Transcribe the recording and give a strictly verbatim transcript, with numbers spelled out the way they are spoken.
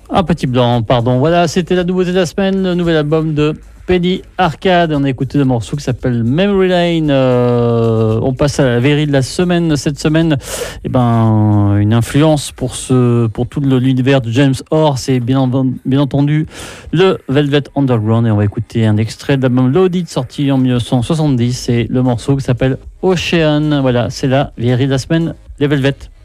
Un petit blanc, pardon. Voilà, c'était la nouveauté de la semaine, le nouvel album de Penny Arcade. On a écouté le morceau qui s'appelle Memory Lane. Euh, on passe à la vérité de la semaine. Cette semaine, eh ben, une influence pour, ce, pour tout le, l'univers de James Orr, c'est bien, bien entendu le Velvet Underground. Et on va écouter un extrait de l'album Loaded sorti en dix-neuf cent soixante-dix. C'est le morceau qui s'appelle Ocean. Voilà, c'est la vérité de la semaine, les Velvet.